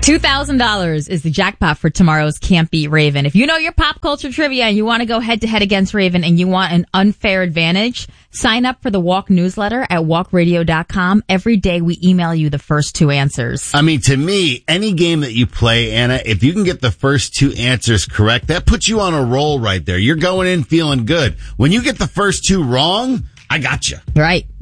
$2,000 is the jackpot for tomorrow's Can't Beat Raven. If you know your pop culture trivia and you want to go head-to-head against Raven and you want an unfair advantage, sign up for the Walk newsletter at walkradio.com. Every day we email you the first two answers. I mean, to me, any game that you play, Anna, if you can get the first two answers correct, that puts you on a roll right there. You're going in feeling good. When you get the first two wrong, I got you. Right.